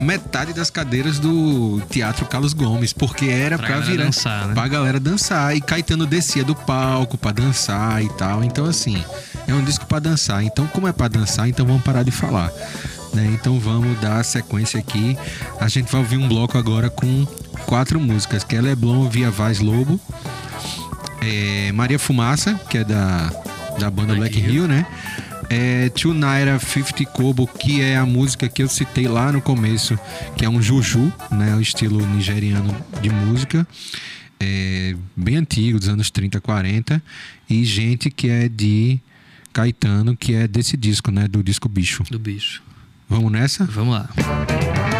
metade das cadeiras do Teatro Carlos Gomes, porque era pra virar dançar, né? Pra galera dançar. E Caetano descia do palco pra dançar e tal. Então, assim, é um disco pra dançar. Então, como é pra dançar, então vamos parar de falar, né? Então vamos dar sequência aqui. A gente vai ouvir um bloco agora com 4 músicas, que é Leblon via Vaz Lobo, Maria Fumaça, que é da banda Black Hill, né? Two Naira 50 Kobo, que é a música que eu citei lá no começo, que é um juju, né? O estilo nigeriano de música, bem antigo, dos anos 30, 40. E Gente, que é de Caetano, que é desse disco, né? Do disco Bicho. Do Bicho. Vamos nessa? Vamos lá.